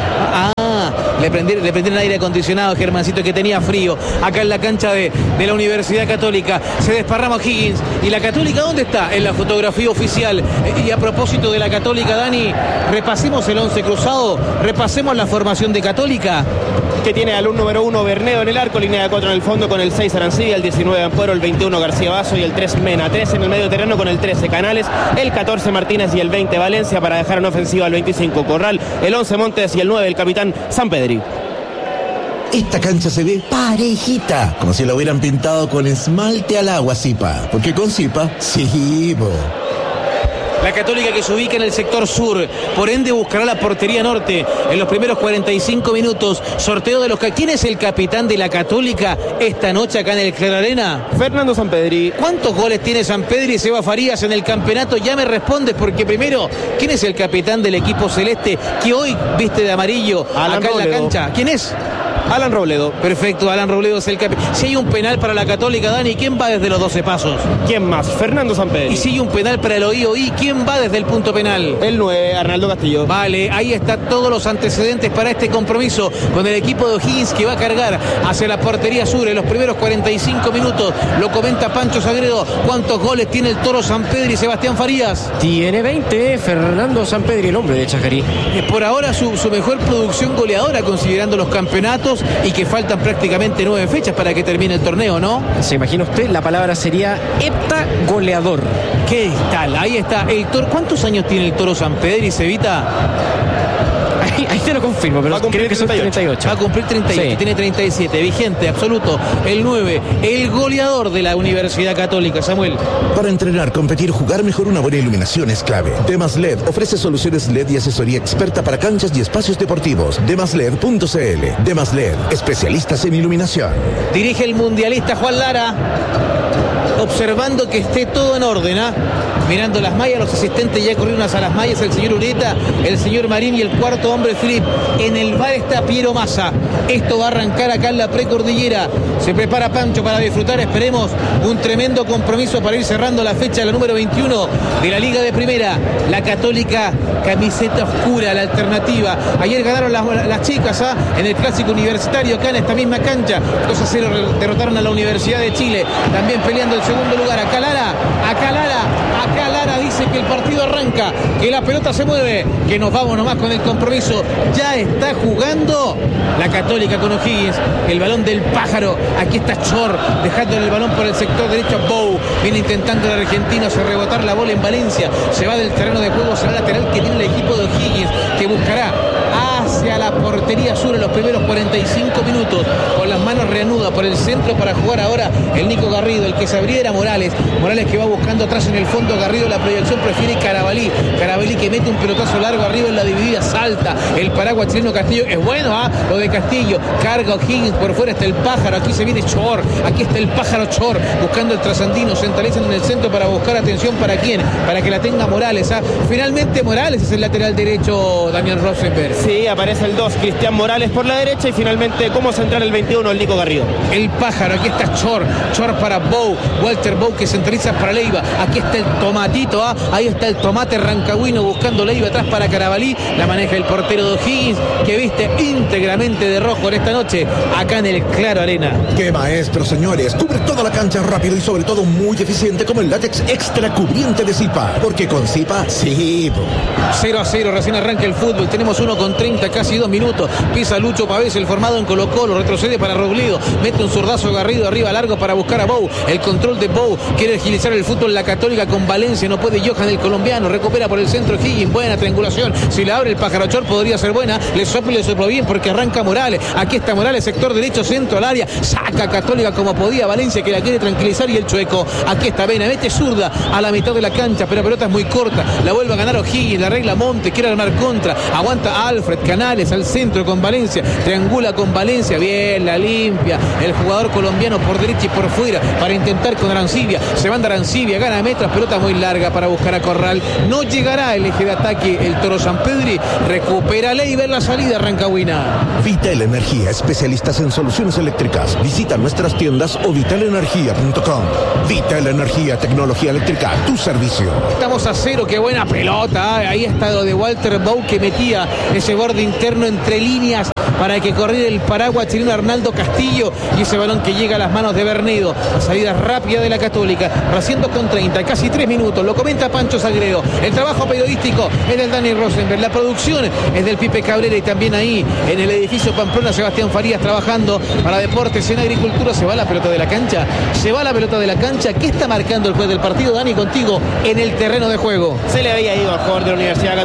Speaker 8: Le prendieron el aire acondicionado, Germancito, que tenía frío acá en la cancha de la Universidad Católica. Se desparrama O'Higgins. ¿Y la Católica dónde está? En la fotografía oficial. Y a propósito de la Católica, Dani, repasemos el 11 cruzado, repasemos la formación de Católica.
Speaker 9: Que tiene al número 1 Bernedo en el arco, línea de 4 en el fondo con el 6 Arancibia, el 19 Ampuero, el 21 García Basso y el 3 Mena. 3 en el medio terreno con el 13 Canales, el 14 Martínez y el 20 Valencia para dejar en ofensiva al 25 Corral, el 11 Montes y el 9 el capitán Sampedri.
Speaker 7: Esta cancha se ve parejita, como si la hubieran pintado con esmalte al agua, Zipa. Porque con Zipa, sí, bo.
Speaker 8: La Católica que se ubica en el sector sur, por ende buscará la portería norte en los primeros 45 minutos. Sorteo de los... ¿Quién es el capitán de la Católica esta noche acá en el Clara Arena?
Speaker 9: Fernando Sampedri.
Speaker 8: ¿Cuántos goles tiene Sampedri y Seba Farías en el campeonato? Ya me respondes, porque primero, ¿quién es el capitán del equipo celeste que hoy viste de amarillo acá en la cancha? ¿Quién es?
Speaker 9: Alan Robledo.
Speaker 8: Perfecto, Alan Robledo es el capitán. Si hay un penal para la Católica, Dani, ¿quién va desde los 12 pasos?
Speaker 9: ¿Quién más? Fernando Sampedri.
Speaker 8: Y si hay un penal para el OI, ¿quién va desde el punto penal?
Speaker 9: El 9, Arnaldo Castillo.
Speaker 8: Vale, ahí están todos los antecedentes para este compromiso con el equipo de O'Higgins, que va a cargar hacia la portería sur en los primeros 45 minutos. Lo comenta Pancho Sagredo. ¿Cuántos goles tiene el Toro Sampedri y Sebastián Farías?
Speaker 12: Tiene 20, Fernando Sampedri, el hombre de Chajarí.
Speaker 8: Por ahora su mejor producción goleadora, considerando los campeonatos y que faltan prácticamente 9 fechas para que termine el torneo, ¿no?
Speaker 12: ¿Se imagina usted? La palabra sería heptagoleador.
Speaker 8: ¿Qué tal? Ahí está el Toro. ¿Cuántos años tiene el Toro Sampedri, Cevita?
Speaker 12: Ahí te lo confirmo, pero creo que son 38.
Speaker 8: Va a cumplir 38, sí. Tiene 37, vigente, absoluto. El 9, el goleador de la Universidad Católica, Samuel.
Speaker 7: Para entrenar, competir, jugar mejor, una buena iluminación es clave. Demaslet ofrece soluciones LED y asesoría experta para canchas y espacios deportivos. Demaslet.cl. Demaslet, especialistas en iluminación.
Speaker 8: Dirige el mundialista Juan Lara, observando que esté todo en orden, mirando las mallas, los asistentes ya corrieron a las mallas, el señor Ureta, el señor Marín y el cuarto hombre Filip. En el bar está Piero Massa. Esto va a arrancar acá en la precordillera. Se prepara Pancho para disfrutar, esperemos, un tremendo compromiso para ir cerrando la fecha, la número 21 de la Liga de Primera. La Católica, camiseta oscura, la alternativa. Ayer ganaron las chicas en el Clásico Universitario, acá en esta misma cancha. 2-0 derrotaron a la Universidad de Chile. También peleando el segundo lugar. Acá Lara dice que el partido arranca, que la pelota se mueve, que nos vamos nomás con el compromiso. Ya está jugando la Católica con O'Higgins. El balón del pájaro. Aquí está Chor dejándole el balón por el sector derecho a Bou. Viene intentando el argentino hacer rebotar la bola en Valencia. Se va del terreno de juego, será lateral que tiene el equipo de O'Higgins, que buscará hacia la portería sur en los primeros 45 minutos, con las manos reanudas por el centro para jugar ahora el Nico Garrido. El que se abría era Morales que va buscando atrás en el fondo. Garrido, la proyección prefiere Carabalí que mete un pelotazo largo arriba en la dividida, salta el paraguas chileno Castillo. Es bueno, lo de Castillo, carga O'Higgins, por fuera está el pájaro, aquí se viene Chor, aquí está el pájaro Chor buscando el trasandino, centralizan en el centro para buscar atención. ¿Para quién? Para que la tenga Morales. Finalmente Morales es el lateral derecho, Daniel Rosenberg.
Speaker 9: Sí, aparece el 2, Cristian Morales por la derecha, y finalmente como central el 21, el Nico Garrido.
Speaker 8: El pájaro, aquí está Chor para Bou, Walter Bou, que centraliza para Leiva. Aquí está el tomatito, ahí está el tomate rancagüino buscando Leiva atrás para Carabalí. La maneja el portero de O'Higgins, que viste íntegramente de rojo en esta noche acá en el Claro Arena.
Speaker 7: ¡Qué maestro, señores! Cubre toda la cancha rápido y sobre todo muy eficiente, como el látex extra cubriente de Zipa. Porque con Zipa, sí.
Speaker 8: 0-0, recién arranca el fútbol. Tenemos 1:30, casi 2 minutos. Pisa Lucho Pavés, el formado en Colo-Colo. Retrocede para Robledo. Mete un zurdazo Garrido arriba largo para buscar a Bou. El control de Bou. Quiere agilizar el fútbol la Católica con Valencia. No puede Johan, el colombiano. Recupera por el centro Higgins. Buena triangulación. Si la abre el pájaro Chor podría ser buena. Le sopló bien porque arranca Morales. Aquí está Morales, sector derecho, centro al área. Saca Católica como podía Valencia, que la quiere tranquilizar, y el Chueco. Aquí está Vena. Mete zurda a la mitad de la cancha, pero la pelota es muy corta. La vuelve a ganar O'Higgins. La arregla Monte. Quiere armar contra. Aguanta Alfred Canales al centro con Valencia. Triangula con Valencia. Bien, la limpia. El jugador colombiano por derecha y por fuera para intentar con Arancibia. Se manda Arancibia, gana metros, pelota muy larga para buscar a Corral. No llegará el eje de ataque el Toro Sampedri. Recupera Leiva en la salida rancagüina.
Speaker 7: Vital Energía, especialistas en soluciones eléctricas. Visita nuestras tiendas o vitalenergia.com. Vital Energía, tecnología eléctrica, tu servicio.
Speaker 8: Estamos a 0, qué buena pelota. Ahí está lo de Walter Bou, que metía ese borde interno entre líneas para que corriera el paraguas chileno Arnaldo Castillo, y ese balón que llega a las manos de Bernedo. La salida rápida de la Católica, recién 2:30, casi 3 minutos. Lo comenta Pancho Sagredo. El trabajo periodístico es del Dani Rosenberg, la producción es del Pipe Cabrera, y también ahí en el edificio Pamplona Sebastián Farías trabajando para Deportes en Agricultura. Se va la pelota de la cancha, ¿Qué está marcando el juez del partido, Dani, contigo en el terreno de juego?
Speaker 9: Se le había ido al jugador de la Universidad Católica